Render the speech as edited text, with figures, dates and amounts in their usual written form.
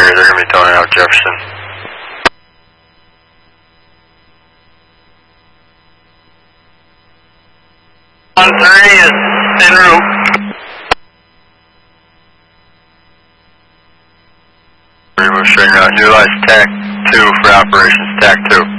area. They're going to be towing out Jefferson. On 3 is en route. Move straight out. Utilize TAC 2 for operations. TAC 2.